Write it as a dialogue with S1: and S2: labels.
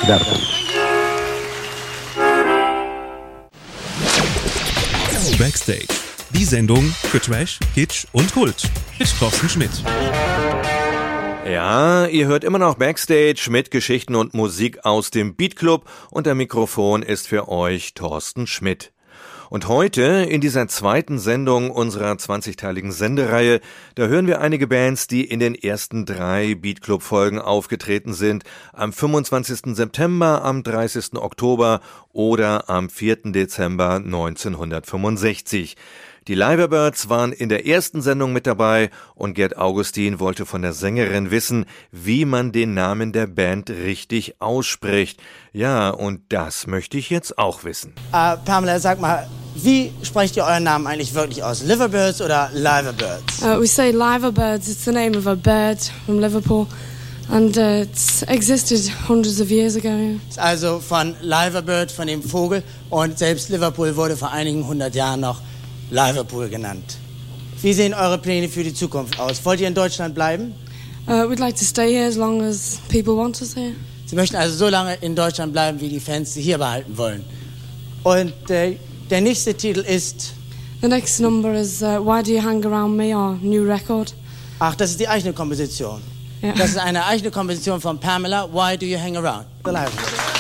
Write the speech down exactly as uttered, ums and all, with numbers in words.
S1: Werbung.
S2: Backstage. Die Sendung für Trash, Kitsch und Kult. Mit Thorsten Schmidt.
S3: Ja, ihr hört immer noch Backstage mit Geschichten und Musik aus dem Beat Club und der Mikrofon ist für euch Thorsten Schmidt. Und heute, in dieser zweiten Sendung unserer zwanzigteiligen Sendereihe, da hören wir einige Bands, die in den ersten drei Beat Club Folgen aufgetreten sind, am fünfundzwanzigsten September, am dreißigsten Oktober oder am vierten Dezember neunzehnhundertfünfundsechzig. Die Liverbirds waren in der ersten Sendung mit dabei und Gerd Augustin wollte von der Sängerin wissen, wie man den Namen der Band richtig ausspricht. Ja, und das möchte ich jetzt auch wissen.
S4: Uh, Pamela, sag mal, wie sprecht ihr euren Namen eigentlich wirklich aus? Liverbirds oder Liverbirds?
S5: Uh, we say Liverbirds. It's the name of a bird from Liverpool. And uh, it's existed hundreds of years ago.
S4: Also von Liverbird, von dem Vogel. Und selbst Liverpool wurde vor einigen hundert Jahren noch Liverpool genannt. Wie sehen eure Pläne für die Zukunft aus? Wollt ihr in Deutschland bleiben?
S5: Uh, we'd like to stay here as long as people want us here.
S4: Sie möchten also so lange in Deutschland bleiben, wie die Fans sie hier behalten wollen. Und äh, der nächste Titel ist...
S5: The next number is uh, Why Do You Hang Around Me, our new record.
S4: Ach, das ist die eigene Komposition.
S5: Ja.
S4: Das ist eine eigene Komposition von Pamela. Why Do You Hang Around? The Live.